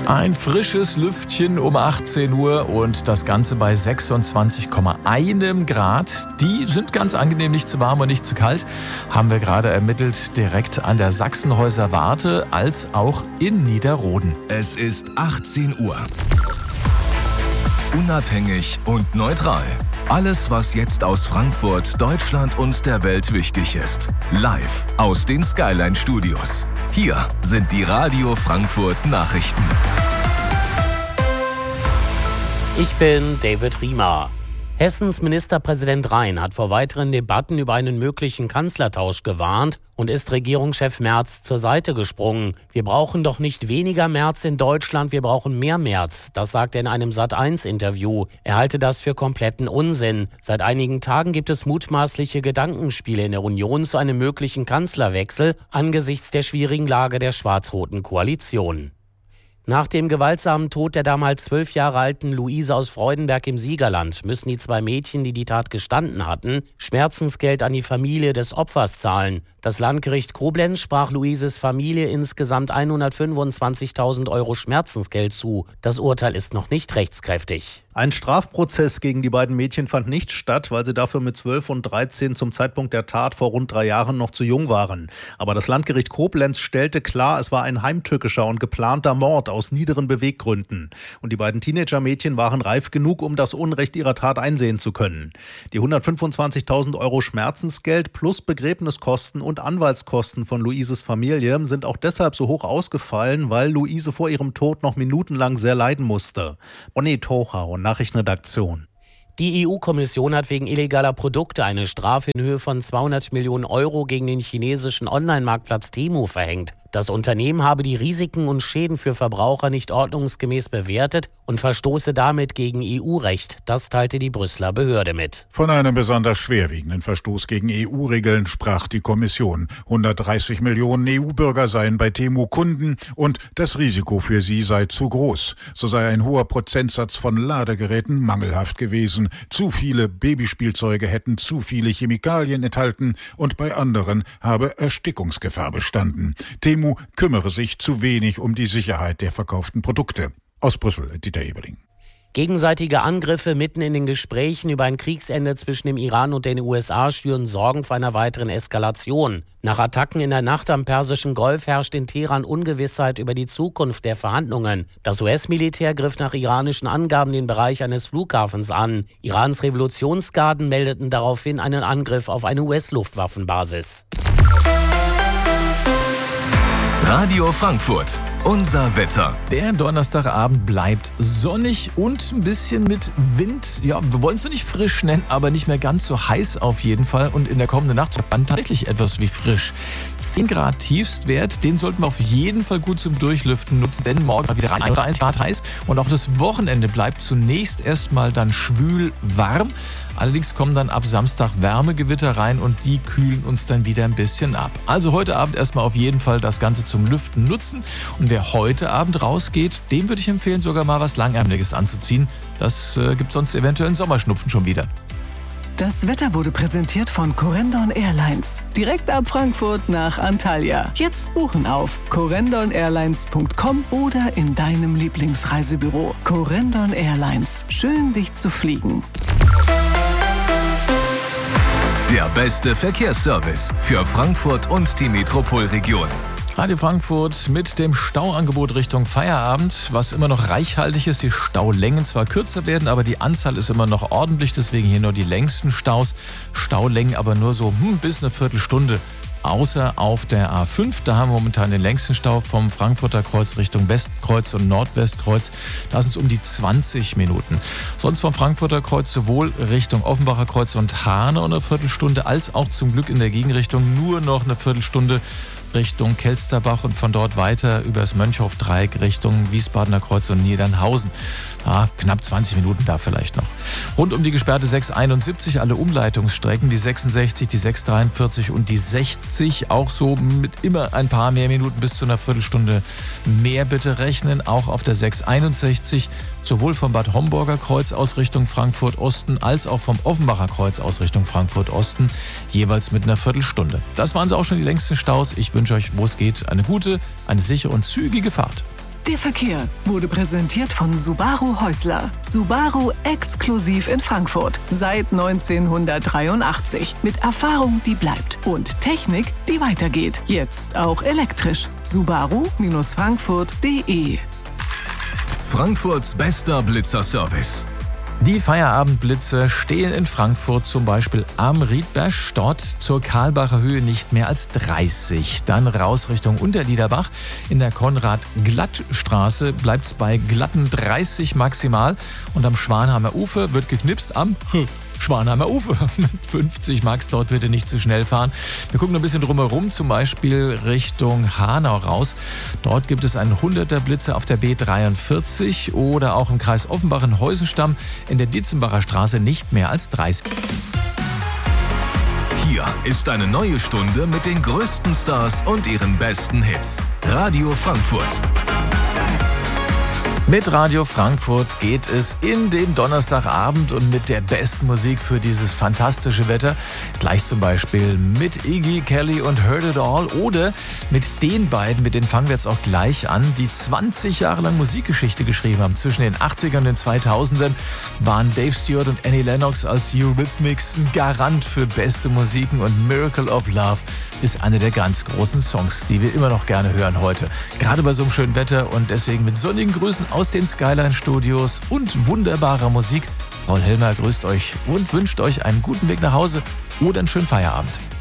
Ein frisches Lüftchen um 18 Uhr und das Ganze bei 26,1 Grad. Die sind ganz angenehm, nicht zu warm und nicht zu kalt. Haben wir gerade ermittelt, direkt an der Sachsenhäuser Warte als auch in Niederroden. Es ist 18 Uhr. Unabhängig und neutral. Alles, was jetzt aus Frankfurt, Deutschland und der Welt wichtig ist. Live aus den Skyline Studios. Hier sind die Radio Frankfurt Nachrichten. Ich bin David Riemer. Hessens Ministerpräsident Rhein hat vor weiteren Debatten über einen möglichen Kanzlertausch gewarnt und ist Regierungschef Merz zur Seite gesprungen. Wir brauchen doch nicht weniger Merz in Deutschland, wir brauchen mehr Merz. Das sagt er in einem Sat.1-Interview. Er halte das für kompletten Unsinn. Seit einigen Tagen gibt es mutmaßliche Gedankenspiele in der Union zu einem möglichen Kanzlerwechsel angesichts der schwierigen Lage der schwarz-roten Koalition. Nach dem gewaltsamen Tod der damals 12 Jahre alten Luise aus Freudenberg im Siegerland müssen die 2 Mädchen, die die Tat gestanden hatten, Schmerzensgeld an die Familie des Opfers zahlen. Das Landgericht Koblenz sprach Luises Familie insgesamt 125.000 € Schmerzensgeld zu. Das Urteil ist noch nicht rechtskräftig. Ein Strafprozess gegen die beiden Mädchen fand nicht statt, weil sie dafür mit 12 und 13 zum Zeitpunkt der Tat vor rund 3 Jahren noch zu jung waren. Aber das Landgericht Koblenz stellte klar, es war ein heimtückischer und geplanter Mord aus niederen Beweggründen. Und die beiden Teenager-Mädchen waren reif genug, um das Unrecht ihrer Tat einsehen zu können. Die 125.000 € Schmerzensgeld plus Begräbniskosten und Anwaltskosten von Luises Familie sind auch deshalb so hoch ausgefallen, weil Luise vor ihrem Tod noch minutenlang sehr leiden musste. Bonnie Tochau, Nachrichtenredaktion. Die EU-Kommission hat wegen illegaler Produkte eine Strafe in Höhe von 200 Millionen € gegen den chinesischen Online-Marktplatz Temu verhängt. Das Unternehmen habe die Risiken und Schäden für Verbraucher nicht ordnungsgemäß bewertet und verstoße damit gegen EU-Recht. Das teilte die Brüsseler Behörde mit. Von einem besonders schwerwiegenden Verstoß gegen EU-Regeln sprach die Kommission. 130 Millionen EU-Bürger seien bei Temu Kunden und das Risiko für sie sei zu groß. So sei ein hoher Prozentsatz von Ladegeräten mangelhaft gewesen. Zu viele Babyspielzeuge hätten zu viele Chemikalien enthalten und bei anderen habe Erstickungsgefahr bestanden. Temu kümmere sich zu wenig um die Sicherheit der verkauften Produkte. Aus Brüssel, Dieter Eberling. Gegenseitige Angriffe mitten in den Gesprächen über ein Kriegsende zwischen dem Iran und den USA schüren Sorgen vor einer weiteren Eskalation. Nach Attacken in der Nacht am Persischen Golf herrscht in Teheran Ungewissheit über die Zukunft der Verhandlungen. Das US-Militär griff nach iranischen Angaben den Bereich eines Flughafens an. Irans Revolutionsgarden meldeten daraufhin einen Angriff auf eine US-Luftwaffenbasis. Radio Frankfurt, unser Wetter. Der Donnerstagabend bleibt sonnig und ein bisschen mit Wind. Ja, wir wollen es noch nicht frisch nennen, aber nicht mehr ganz so heiß auf jeden Fall. Und in der kommenden Nacht dann tatsächlich etwas wie frisch. 10 Grad Tiefstwert, den sollten wir auf jeden Fall gut zum Durchlüften nutzen, denn morgen war wieder 1 Grad heiß. Und auch das Wochenende bleibt zunächst erstmal dann schwül warm. Allerdings kommen dann ab Samstag Wärmegewitter rein und die kühlen uns dann wieder ein bisschen ab. Also heute Abend erstmal auf jeden Fall das Ganze zum Lüften nutzen. Und wer heute Abend rausgeht, dem würde ich empfehlen, sogar mal was Langärmeliges anzuziehen. Das gibt sonst eventuell einen Sommerschnupfen schon wieder. Das Wetter wurde präsentiert von Corendon Airlines. Direkt ab Frankfurt nach Antalya. Jetzt buchen auf corendonairlines.com oder in deinem Lieblingsreisebüro. Corendon Airlines. Schön, dich zu fliegen. Der beste Verkehrsservice für Frankfurt und die Metropolregion. Radio Frankfurt mit dem Stauangebot Richtung Feierabend, was immer noch reichhaltig ist. Die Staulängen zwar kürzer werden, aber die Anzahl ist immer noch ordentlich. Deswegen hier nur die längsten Staus. Staulängen aber nur so bis eine Viertelstunde. Außer auf der A5, da haben wir momentan den längsten Stau vom Frankfurter Kreuz Richtung Westkreuz und Nordwestkreuz. Da sind es um die 20 Minuten. Sonst vom Frankfurter Kreuz sowohl Richtung Offenbacher Kreuz und Hahne eine Viertelstunde, als auch zum Glück in der Gegenrichtung nur noch eine Viertelstunde Richtung Kelsterbach und von dort weiter übers Mönchhof-Dreieck Richtung Wiesbadener Kreuz und Niedernhausen. Knapp 20 Minuten da vielleicht noch. Rund um die gesperrte 671 alle Umleitungsstrecken, die 66, die 643 und die 60, auch so mit immer ein paar mehr Minuten bis zu einer Viertelstunde mehr bitte rechnen. Auch auf der 661, sowohl vom Bad Homburger Kreuz aus Richtung Frankfurt-Osten als auch vom Offenbacher Kreuz aus Richtung Frankfurt-Osten, jeweils mit einer Viertelstunde. Das waren sie auch schon die längsten Staus. Ich wünsche euch, wo es geht, eine gute, eine sichere und zügige Fahrt. Der Verkehr wurde präsentiert von Subaru Häusler. Subaru exklusiv in Frankfurt. Seit 1983. Mit Erfahrung, die bleibt. Und Technik, die weitergeht. Jetzt auch elektrisch. Subaru-Frankfurt.de. Frankfurts bester Blitzerservice. Die Feierabendblitze stehen in Frankfurt zum Beispiel am Riedberg, dort zur Karlbacher Höhe nicht mehr als 30. Dann raus Richtung Unterliederbach. In der Konrad-Glatt-Straße bleibt es bei glatten 30 maximal. Und am Schwanheimer Ufer wird geknipst am Schwanheimer Ufer mit 50 Max. Dort wird er nicht zu schnell fahren. Wir gucken ein bisschen drumherum, zum Beispiel Richtung Hanau raus. Dort gibt es einen 100er Blitzer auf der B43 oder auch im Kreis Offenbach in Heusenstamm in der Dietzenbacher Straße nicht mehr als 30. Hier ist eine neue Stunde mit den größten Stars und ihren besten Hits. Radio Frankfurt. Mit Radio Frankfurt geht es in den Donnerstagabend und mit der besten Musik für dieses fantastische Wetter. Gleich zum Beispiel mit Iggy, Kelly und Heard It All oder mit den beiden, mit denen fangen wir jetzt auch gleich an, die 20 Jahre lang Musikgeschichte geschrieben haben. Zwischen den 80ern und den 2000ern waren Dave Stewart und Annie Lennox als Eurythmics ein Garant für beste Musiken und Miracle of Love ist einer der ganz großen Songs, die wir immer noch gerne hören heute. Gerade bei so einem schönen Wetter und deswegen mit sonnigen Grüßen aus den Skyline-Studios und wunderbarer Musik. Paul Helmer grüßt euch und wünscht euch einen guten Weg nach Hause oder einen schönen Feierabend.